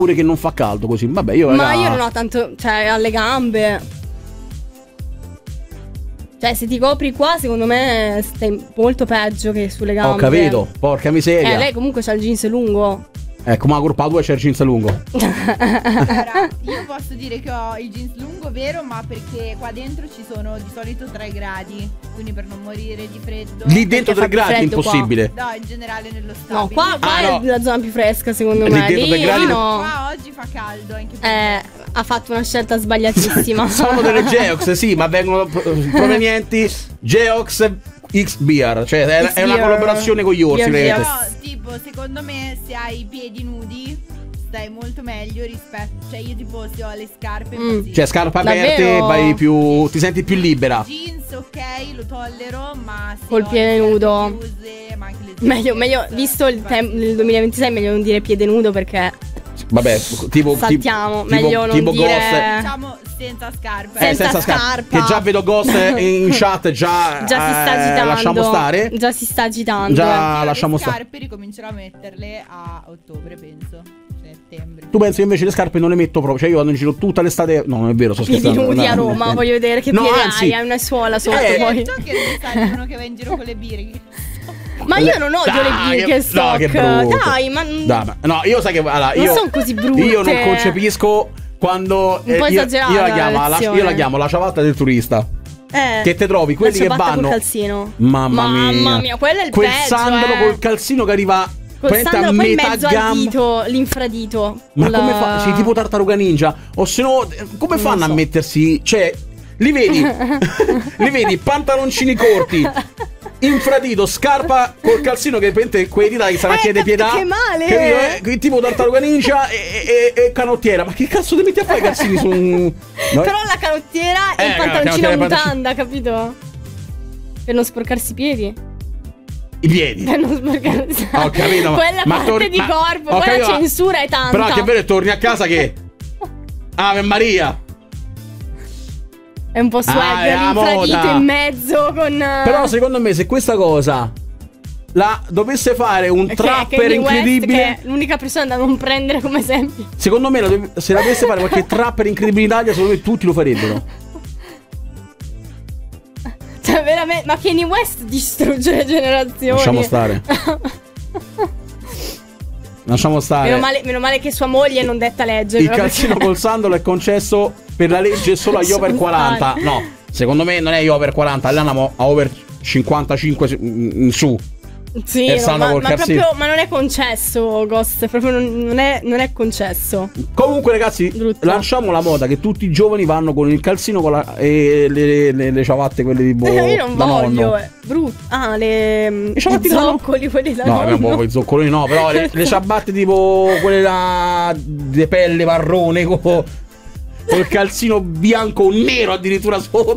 pure che non fa caldo così. Vabbè, io Ma io non ho tanto, cioè alle gambe. Cioè se ti copri qua secondo me stai molto peggio che sulle gambe. Ho capito, porca miseria. Lei comunque c'ha il jeans lungo. Ecco, ma la colpa tua c'è il jeans lungo. Allora, io posso dire che ho il jeans lungo, vero, ma perché qua dentro ci sono di solito 3 gradi, quindi per non morire di freddo. Lì dentro 3 gradi è impossibile. No, in generale nello stabile. No, qua no. è la zona più fresca secondo Lì me. dentro 3 gradi no. Qua oggi fa caldo anche per Ha fatto una scelta sbagliatissima. Sono delle Geox, sì, ma vengono provenienti Geox X Beer, cioè è una collaborazione con gli orsi. Beer. Però, tipo, secondo me se hai i piedi nudi stai molto meglio rispetto. Cioè, io tipo se ho le scarpe così. Cioè, scarpe aperte, Davvero? vai più. Ti senti più libera. Jeans, ok, lo tollero, ma se Col ho piede le nudo. scarpe chiuse, ma anche le Meglio, visto il 2026, meglio non dire piede nudo perché Vabbè, tipo saltiamo. tipo- Meglio non tipo dire Ghost. diciamo senza scarpe. Senza scarpa. Che già vedo Ghost in chat, già Già si sta agitando. lasciamo stare. Già si sta agitando. Già Io lasciamo le stare. scarpe ricomincerò a metterle a ottobre, penso. Settembre. Tu pensi che invece le scarpe non le metto proprio? Cioè io vado in giro tutta l'estate. No, non è vero, sto Piedi scherzando. nudi a No, Roma, no. voglio vedere che No, piedi anzi- hai una suola sotto Hai poi. detto che non sai uno che va in giro con le birghe. Ma io non odio Dai, le che- Birkenstock. no, che brutto. Dai, ma Dai, ma- no, io sai che allora, non io sono così brutte. Io non concepisco quando Un po' esagerata io la la chiamo lezione. io la chiamo la ciabatta del turista. Che te trovi quelli la che ciabatta vanno col calzino. Mamma mia, quello è il quel peggio, sandalo col calzino che arriva col praticamente sandalo a poi in metà mezzo al gamba. dito, l'infradito. Ma come fa? Sì, tipo tartaruga ninja. O se no, come fanno a mettersi? Cioè, li vedi? Li vedi, pantaloncini corti, infradito, scarpa col calzino che prende quei dita che stanno a piede pietà. Che male! Che tipo tartaruga ninja e canottiera. Ma che cazzo ti metti a fare i calzini su un. No? Però la canottiera e il canottiera pantaloncino e a il mutanda, capito? Per non sporcarsi i piedi. I piedi. Per non sporcarsi. Ho capito, Quella ma parte di corpo, ho quella capito, ma- censura è tanta. Però che vero, torni a casa che Ave Maria. È un po' swag, è la l'infradito moda. in mezzo con. Però secondo me se questa cosa la dovesse fare un trapper Kanye West, incredibile, che è l'unica persona da non prendere come esempio. secondo me se la dovesse fare qualche trapper incredibile in Italia, secondo me tutti lo farebbero. Cioè veramente. Ma Kanye West distrugge le generazioni. Lasciamo stare. Lasciamo stare. Meno male che sua moglie non detta legge. Il però calzino perché- col sandalo è concesso per la legge solo agli over 40. No, secondo me non è gli over 40, là andiamo a over 55 in su. Sì, E no, stanno col calzino. proprio, ma non è concesso, Ghost. Proprio non è concesso. Comunque ragazzi, Brutto. lanciamo la moda che tutti i giovani vanno con il calzino con e le ciabatte quelle tipo Io non da voglio. nonno. Brutto. Ah, i ciabatte da nonno. zoccoli, quelli da No, nonno. abbiamo proprio i zoccoloni no, però le ciabatte tipo quelle là di pelle marrone col calzino bianco o nero addirittura sotto.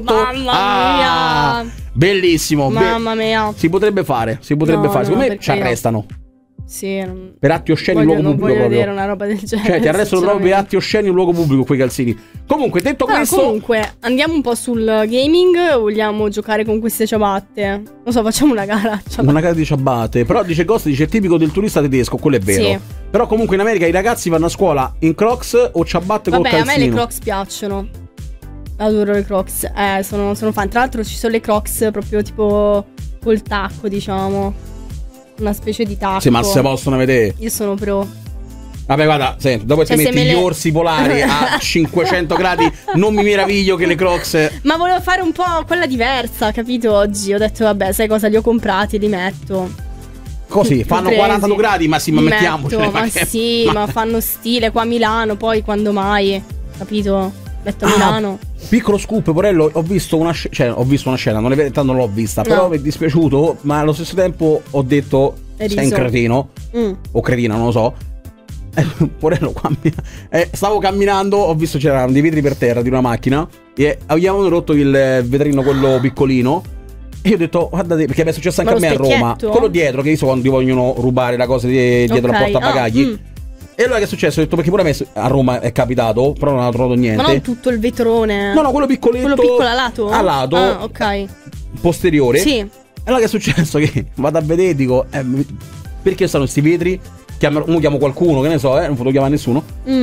Mamma mia. Bellissimo. Mamma mia. Si potrebbe fare, No, secondo me perché ci arrestano. Sì, Per atti osceni in luogo non pubblico voglio proprio. vedere una roba del genere. Cioè ti arrestano proprio per atti osceni in luogo pubblico quei calzini. Comunque detto questo, comunque, andiamo un po' sul gaming. O vogliamo giocare con queste ciabatte? Non so, facciamo una gara. una gara di ciabatte. Però dice Ghost, dice tipico del turista tedesco. Quello è vero. Sì. Però comunque in America i ragazzi vanno a scuola in Crocs o ciabatte col Vabbè, a calzino. me le Crocs piacciono. Adoro le Crocs. Sono fan. Tra l'altro ci sono le Crocs proprio tipo col tacco, diciamo. Una specie di tacco. Sì, ma se possono vedere. Io sono pro. Vabbè, guarda, senti, dopo Cioè, ti se metti me gli le- orsi polari a 500 gradi, non mi meraviglio che le Crocs. Ma volevo fare un po' quella diversa, capito? Oggi ho detto, vabbè, sai cosa? Li ho comprati, li metto. Così, fanno Presi. 42 gradi, ma sì, ma Li mettiamoceli. metto, ma che- sì, ma fanno stile qua a Milano, poi quando mai? Capito? Metto a Milano. Piccolo scoop, Porello, ho visto una scena, non, tanto non l'ho vista, No. però mi è dispiaciuto, ma allo stesso tempo ho detto Hai sei un riso. cretino o cretina, non lo so. Porello, stavo camminando, ho visto c'erano dei vetri per terra di una macchina e avevano rotto il vetrino quello piccolino. E io ho detto, guardate, perché mi è successo anche Ma a me a lo Roma. specchietto? Quello dietro, che io so quando ti vogliono rubare la cosa dietro la Ok, porta bagagli. E allora che è successo? Ho detto, perché pure a me a Roma è capitato, però non ho trovato niente. Ma non tutto il vetrone. No, quello piccoletto. Quello piccolo a lato? A lato. Ah, ok. Posteriore. Sì. E allora che è successo? Che vado a vedere e dico, perché stanno questi vetri chiamo qualcuno, che ne so, non potevo chiamare nessuno.